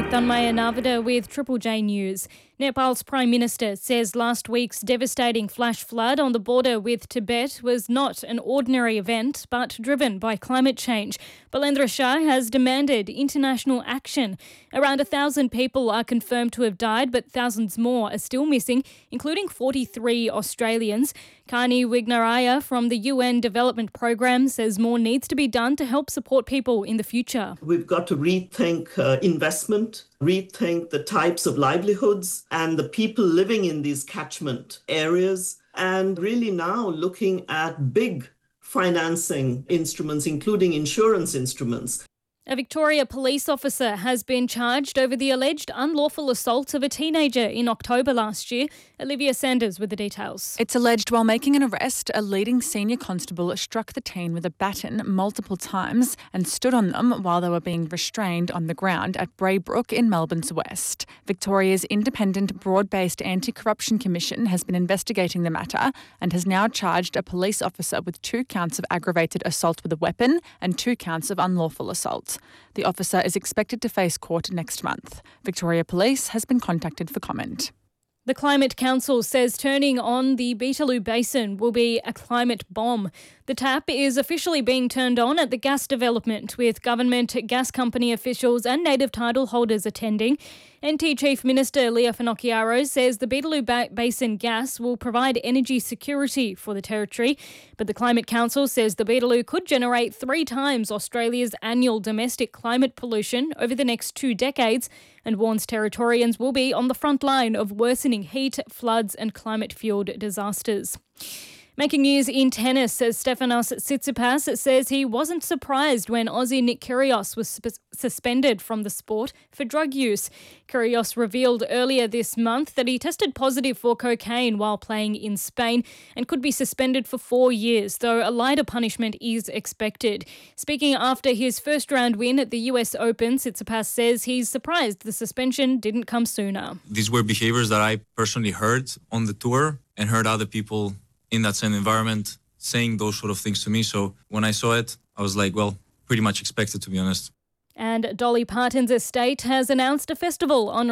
Tanmaya Navada with Triple J News. Nepal's Prime Minister says last week's devastating flash flood on the border with Tibet was not an ordinary event, but driven by climate change. Balendra Shah has demanded international action. Around 1,000 people are confirmed to have died, but thousands more are still missing, including 43 Australians. Kani Wignaraya from the UN Development Programme says more needs to be done to help support people in the future. We've got to rethink investment, rethink the types of livelihoods and the people living in these catchment areas, and really now looking at big financing instruments, including insurance instruments. A Victoria police officer has been charged over the alleged unlawful assault of a teenager in October last year. Olivia Sanders with the details. It's alleged while making an arrest, a leading senior constable struck the teen with a baton multiple times and stood on them while they were being restrained on the ground at Braybrook in Melbourne's west. Victoria's independent, broad-based anti-corruption commission has been investigating the matter and has now charged a police officer with 2 counts of aggravated assault with a weapon and 2 counts of unlawful assault. The officer is expected to face court next month. Victoria Police has been contacted for comment. The Climate Council says turning on the Beetaloo Basin will be a climate bomb. The tap is officially being turned on at the gas development, with government, gas company officials and native title holders attending. NT Chief Minister Leah Finocchiaro says the Beetaloo Basin gas will provide energy security for the territory, but the Climate Council says the Beetaloo could generate 3 times Australia's annual domestic climate pollution over the next 2 decades, and warns Territorians will be on the front line of worsening heat, floods and climate-fuelled disasters. Making news in tennis, Stefanos Tsitsipas says he wasn't surprised when Aussie Nick Kyrgios was suspended from the sport for drug use. Kyrgios revealed earlier this month that he tested positive for cocaine while playing in Spain and could be suspended for 4 years, though a lighter punishment is expected. Speaking after his first-round win at the US Open, Tsitsipas says he's surprised the suspension didn't come sooner. These were behaviours that I personally heard on the tour and heard other people in that same environment saying those sort of things to me. So when I saw it, I was like, well, pretty much expected, to be honest. And Dolly Parton's estate has announced a festival on